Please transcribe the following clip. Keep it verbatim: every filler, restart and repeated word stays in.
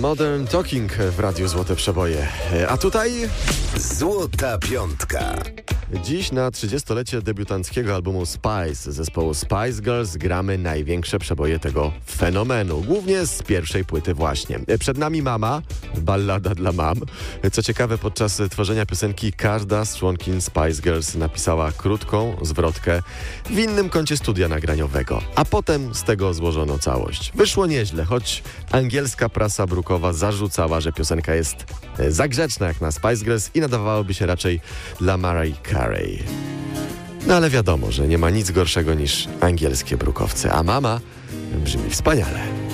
Modern Talking w Radiu Złote Przeboje. A tutaj... Złota Piątka. Dziś na trzydziestolecie debiutanckiego albumu Spice zespołu Spice Girls gramy największe przeboje tego fenomenu. Głównie z pierwszej płyty właśnie. Przed nami Mama, ballada dla mam. Co ciekawe, podczas tworzenia piosenki każda z członkiń Spice Girls napisała krótką zwrotkę w innym kącie studia nagraniowego. A potem z tego złożono całość. Wyszło nieźle, choć angielska prasa brukowa zarzucała, że piosenka jest za grzeczna jak na Spice Girls i nadawałoby się raczej dla Mariah Carey. No ale wiadomo, że nie ma nic gorszego niż angielskie brukowce, a Mama brzmi wspaniale.